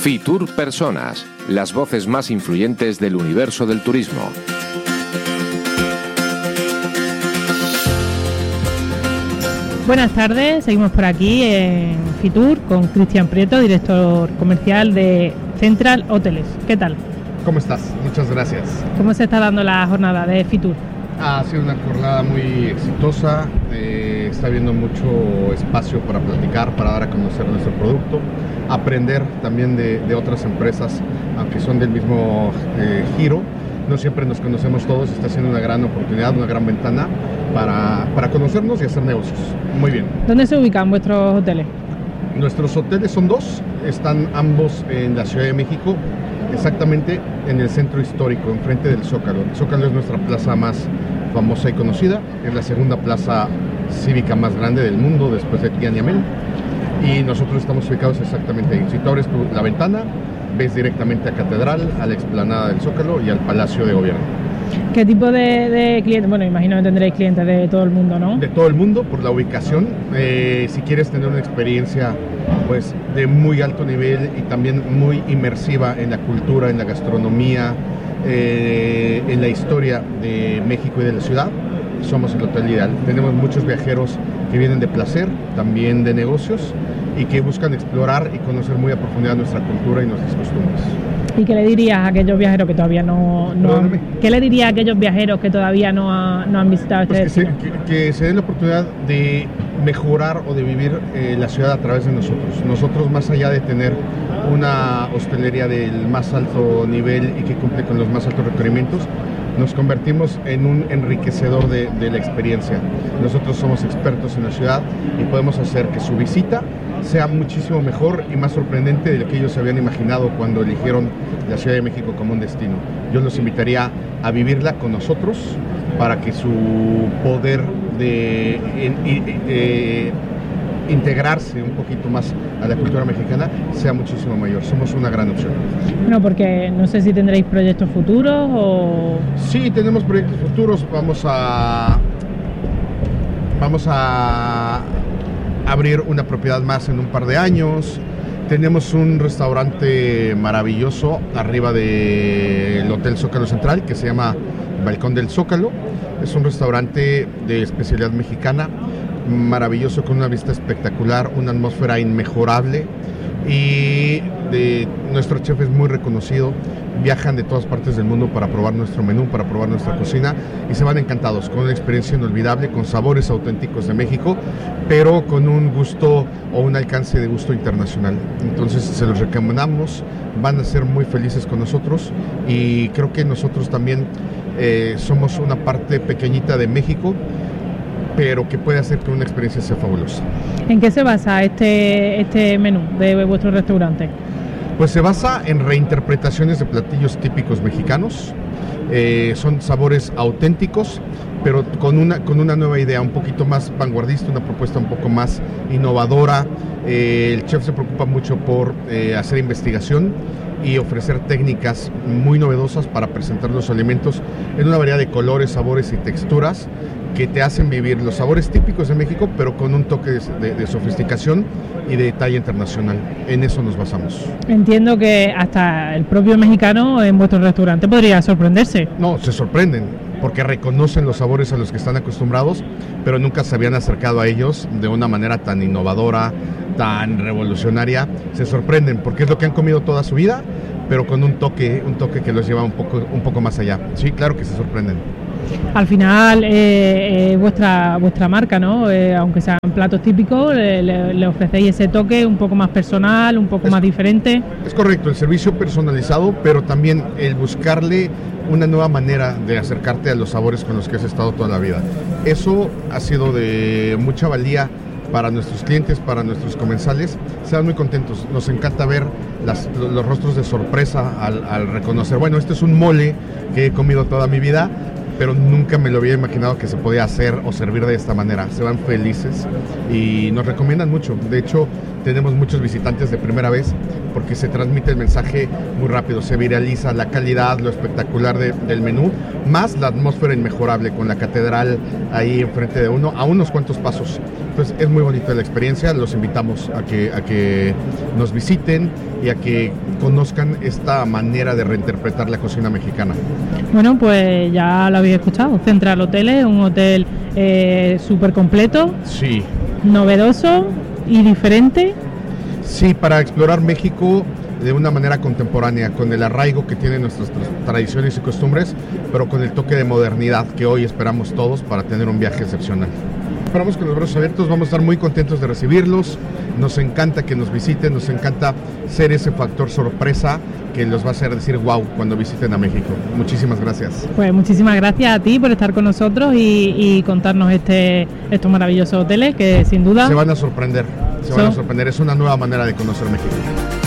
Fitur Personas, las voces más influyentes del universo del turismo. Buenas tardes, seguimos por aquí en Fitur con Cristian Prieto, director comercial de Central Hoteles. ¿Qué tal? ¿Cómo estás? Muchas gracias. ¿Cómo se está dando la jornada de Fitur? Ha sido una jornada muy exitosa, está habiendo mucho espacio para platicar, para dar a conocer nuestro producto, aprender también de otras empresas, aunque son del mismo giro. No siempre nos conocemos todos, está siendo una gran oportunidad, una gran ventana para conocernos y hacer negocios. Muy bien. ¿Dónde se ubican vuestros hoteles? Nuestros hoteles son dos, están ambos en la Ciudad de México, exactamente en el centro histórico, enfrente del Zócalo. El Zócalo es nuestra plaza más famosa y conocida, es la segunda plaza cívica más grande del mundo después de Tiananmen, y nosotros estamos ubicados exactamente ahí. Si tú abres la ventana, ves directamente a Catedral, a la explanada del Zócalo y al Palacio de Gobierno. ¿Qué tipo de clientes? Bueno, imagino que tendréis clientes de todo el mundo, ¿no? De todo el mundo, por la ubicación. Si quieres tener una experiencia pues de muy alto nivel y también muy inmersiva en la cultura, en la gastronomía, en la historia de México y de la ciudad, somos el hotel ideal. Tenemos muchos viajeros que vienen de placer, también de negocios, y que buscan explorar y conocer muy a profundidad nuestra cultura y nuestras costumbres. ¿Y qué le dirías a aquellos viajeros que todavía no ¿qué le dirías a aquellos viajeros que todavía no han visitado este destino? Que se den la oportunidad de mejorar o de vivir la ciudad a través de nosotros. Nosotros, más allá de tener una hostelería del más alto nivel y que cumple con los más altos requerimientos, nos convertimos en un enriquecedor de la experiencia. Nosotros somos expertos en la ciudad y podemos hacer que su visita sea muchísimo mejor y más sorprendente de lo que ellos se habían imaginado cuando eligieron la Ciudad de México como un destino. Yo los invitaría a vivirla con nosotros para que su poder de integrarse un poquito más a la cultura mexicana sea muchísimo mayor. Somos una gran opción. No, porque no sé si tendréis proyectos futuros o... Sí, tenemos proyectos futuros. Vamos a abrir una propiedad más en un par de años. Tenemos un restaurante maravilloso arriba del Hotel Zócalo Central que se llama Balcón del Zócalo. Es un restaurante de especialidad mexicana, maravilloso, con una vista espectacular, una atmósfera inmejorable, y nuestro chef es muy reconocido. Viajan de todas partes del mundo para probar nuestro menú, para probar nuestra cocina, y se van encantados, con una experiencia inolvidable, con sabores auténticos de México, pero con un gusto o un alcance de gusto internacional. Entonces se los recomendamos, van a ser muy felices con nosotros, y creo que nosotros también somos una parte pequeñita de México, pero que puede hacer que una experiencia sea fabulosa. ¿En qué se basa este menú de vuestro restaurante? Pues se basa en reinterpretaciones de platillos típicos mexicanos. Son sabores auténticos, pero con una nueva idea, un poquito más vanguardista, una propuesta un poco más innovadora. El chef se preocupa mucho por hacer investigación y ofrecer técnicas muy novedosas para presentar los alimentos en una variedad de colores, sabores y texturas que te hacen vivir los sabores típicos de México, pero con un toque de sofisticación y de detalle internacional. En eso nos basamos. Entiendo que hasta el propio mexicano en vuestro restaurante podría sorprenderse. No, se sorprenden, porque reconocen los sabores a los que están acostumbrados, pero nunca se habían acercado a ellos de una manera tan innovadora, tan revolucionaria. Se sorprenden, porque es lo que han comido toda su vida, pero con un toque que los lleva un poco más allá. Sí, claro que se sorprenden. Al final, vuestra marca, ¿no? Aunque sean platos típicos, le ofrecéis ese toque un poco más personal, un poco más diferente. Es correcto, el servicio personalizado, pero también el buscarle una nueva manera de acercarte a los sabores con los que has estado toda la vida. Eso ha sido de mucha valía para nuestros clientes, para nuestros comensales. Se van muy contentos. Nos encanta ver los rostros de sorpresa al reconocer, bueno, este es un mole que he comido toda mi vida, pero nunca me lo había imaginado que se podía hacer o servir de esta manera. Se van felices y nos recomiendan mucho. De hecho, tenemos muchos visitantes de primera vez porque se transmite el mensaje muy rápido, se viraliza la calidad, lo espectacular del menú, más la atmósfera inmejorable con la catedral ahí enfrente de uno, a unos cuantos pasos. Entonces es muy bonita la experiencia, los invitamos a que nos visiten y a que conozcan esta manera de reinterpretar la cocina mexicana. Bueno, pues ya lo habéis escuchado, Central Hoteles, un hotel súper completo, sí, novedoso y diferente. Sí, para explorar México de una manera contemporánea, con el arraigo que tienen nuestras tradiciones y costumbres, pero con el toque de modernidad que hoy esperamos todos para tener un viaje excepcional. Esperamos con los brazos abiertos, vamos a estar muy contentos de recibirlos, nos encanta que nos visiten, nos encanta ser ese factor sorpresa que los va a hacer decir wow cuando visiten a México. Muchísimas gracias. Pues muchísimas gracias a ti por estar con nosotros y contarnos estos maravillosos hoteles que sin duda se van a sorprender, es una nueva manera de conocer México.